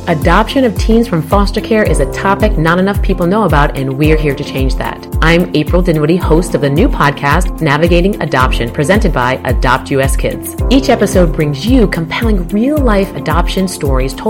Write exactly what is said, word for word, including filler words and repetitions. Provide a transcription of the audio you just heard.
Adoption of teens from foster care is a topic not enough people know about, and we're here to change that. I'm April Dinwiddie, host of the new podcast, Navigating Adoption, presented by Adopt U S Kids. Each episode brings you compelling real-life adoption stories told